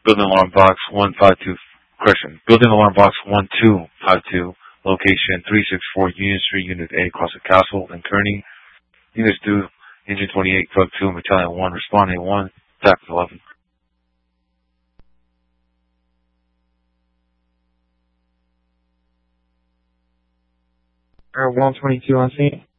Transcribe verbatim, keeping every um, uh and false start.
Building alarm box one five two, correction, building alarm box one two five two, location three six four Union Street, Unit A, Crossett Castle, and Kearney. Units two, Engine twenty-eight, Plug two, Battalion one, Responding one, T A C eleven. Air one twenty-two on scene.